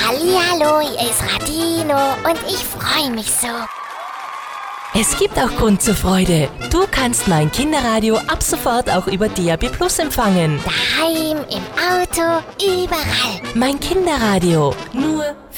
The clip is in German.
Hallihallo, hier ist Radino und ich freue mich so. Es gibt auch Grund zur Freude. Du kannst mein Kinderradio ab sofort auch über DAB+ empfangen. Daheim, im Auto, überall. Mein Kinderradio, nur